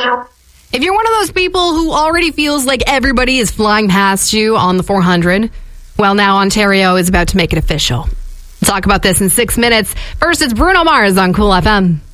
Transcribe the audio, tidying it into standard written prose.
If you're one of those people who already feels like everybody is flying past you on the 400, well, now Ontario is about to make it official. We'll talk about this in 6 minutes. First, it's Bruno Mars on Cool FM.